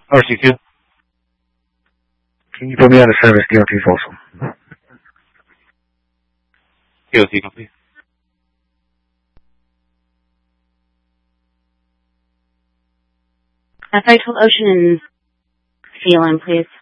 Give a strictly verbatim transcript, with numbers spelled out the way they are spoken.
R C Q. Can you put me out of service, D O T Folsom? D O T, copy. A Vital Ocean and C L M, please.